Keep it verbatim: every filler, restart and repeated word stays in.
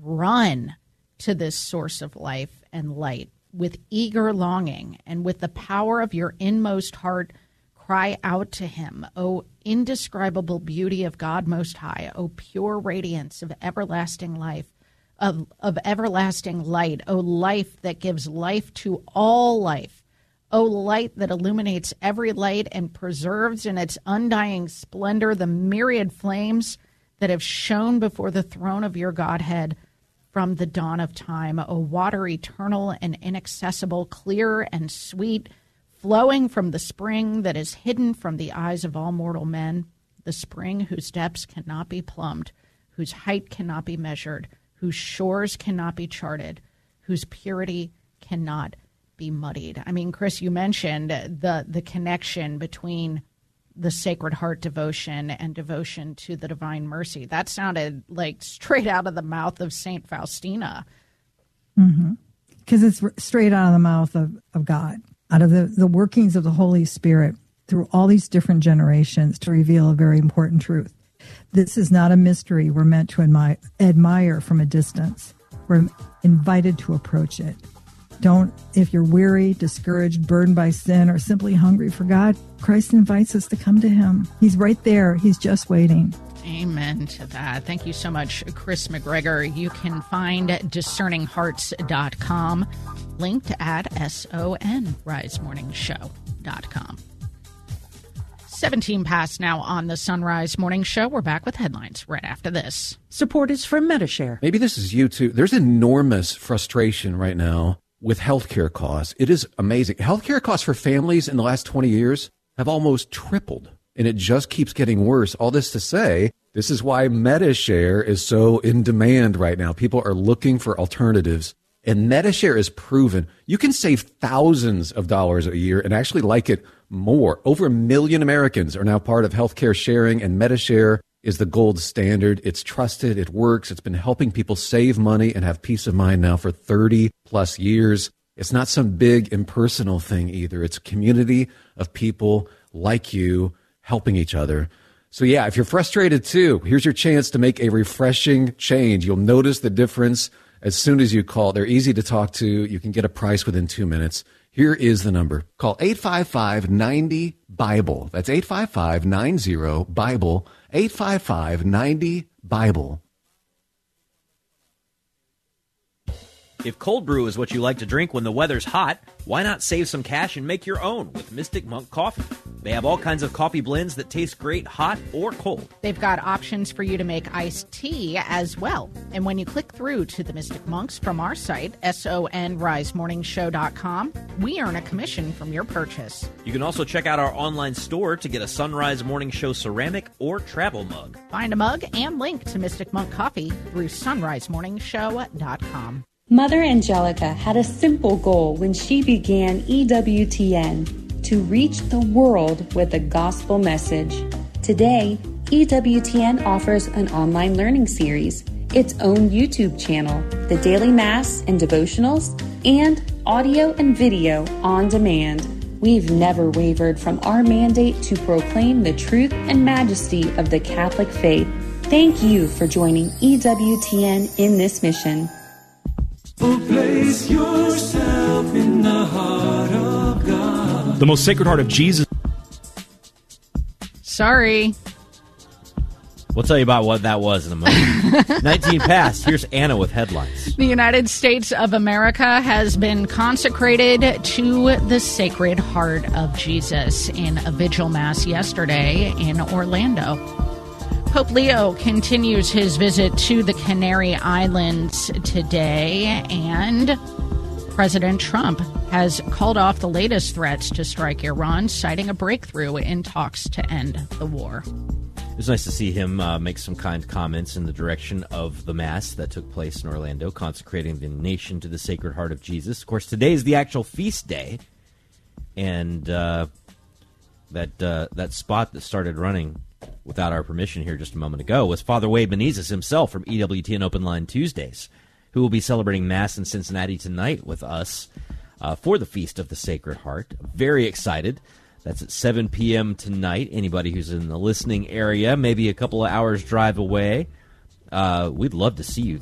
run to this source of life and light with eager longing, and with the power of your inmost heart, cry out to him, O indescribable beauty of God Most High, O pure radiance of everlasting life, of, of everlasting light, O life that gives life to all life, O light that illuminates every light and preserves in its undying splendor the myriad flames that have shone before the throne of your Godhead from the dawn of time, O water eternal and inaccessible, clear and sweet, flowing from the spring that is hidden from the eyes of all mortal men, the spring whose depths cannot be plumbed, whose height cannot be measured, whose shores cannot be charted, whose purity cannot be muddied. I mean, Chris, you mentioned the the connection between the Sacred Heart devotion and devotion to the Divine Mercy. That sounded like straight out of the mouth of Saint Faustina. Mm-hmm. Because it's straight out of the mouth of, of God, out of the, the workings of the Holy Spirit through all these different generations to reveal a very important truth. This is not a mystery we're meant to admire, admire from a distance. We're invited to approach it. Don't, if you're weary, discouraged, burdened by sin, or simply hungry for God, Christ invites us to come to him. He's right there. He's just waiting. Amen to that. Thank you so much, Chris McGregor. You can find discerning hearts dot com, linked at son rise morning show dot com. seventeen past now on the Sunrise Morning Show. We're back with headlines right after this. Support is from Medi-Share. Maybe this is you too. There's enormous frustration right now with healthcare costs. It is amazing. Healthcare costs for families in the last twenty years have almost tripled, and it just keeps getting worse. All this to say, this is why Medi-Share is so in demand right now. People are looking for alternatives, and Medi-Share is proven. You can save thousands of dollars a year and actually like it more. Over a million Americans are now part of healthcare sharing, and Medi-Share is the gold standard. It's trusted. It works. It's been helping people save money and have peace of mind now for thirty plus years. It's not some big impersonal thing either. It's a community of people like you helping each other. So yeah, if you're frustrated too, here's your chance to make a refreshing change. You'll notice the difference as soon as you call. They're easy to talk to. You can get a price within two minutes. Here is the number. Call eight five five, nine zero, BIBLE. That's eight five five, nine zero, BIBLE. eight five five, nine zero, BIBLE. If cold brew is what you like to drink when the weather's hot, why not save some cash and make your own with Mystic Monk Coffee? They have all kinds of coffee blends that taste great hot or cold. They've got options for you to make iced tea as well. And when you click through to the Mystic Monks from our site, son rise morning show dot com, we earn a commission from your purchase. You can also check out our online store to get a Sunrise Morning Show ceramic or travel mug. Find a mug and link to Mystic Monk Coffee through sunrise morning show dot com. Mother Angelica had a simple goal when she began E W T N, to reach the world with the gospel message. Today, E W T N offers an online learning series, its own YouTube channel, the daily mass and devotionals, and audio and video on demand. We've never wavered from our mandate to proclaim the truth and majesty of the Catholic faith. Thank you for joining E W T N in this mission. Oh, place yourself in the heart of God. The most Sacred Heart of Jesus. Sorry. We'll tell you about what that was in a moment. nineteen past. Here's Anna with headlines. The United States of America has been consecrated to the Sacred Heart of Jesus in a vigil mass yesterday in Orlando. Pope Leo continues his visit to the Canary Islands today, and President Trump has called off the latest threats to strike Iran, citing a breakthrough in talks to end the war. It was nice to see him uh, make some kind comments in the direction of the Mass that took place in Orlando, consecrating the nation to the Sacred Heart of Jesus. Of course, today is the actual feast day, and uh, that uh, that spot that started running without our permission here just a moment ago was Father Wade Menezes himself from E W T N Open Line Tuesdays, who will be celebrating Mass in Cincinnati tonight with us uh, for the Feast of the Sacred Heart. Very excited. That's at seven p.m. tonight. Anybody who's in the listening area, maybe a couple of hours drive away, uh, we'd love to see you